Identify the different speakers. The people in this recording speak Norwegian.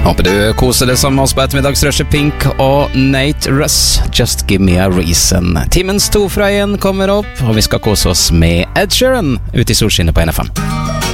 Speaker 1: Håper du koser det som oss på ettermiddagsrushet. Pink og Nate Russ, Just Give Me A Reason. Timens 2 fra 1 kommer opp, og vi skal kose oss med Ed Sheeran ute i solskinnet på NFM.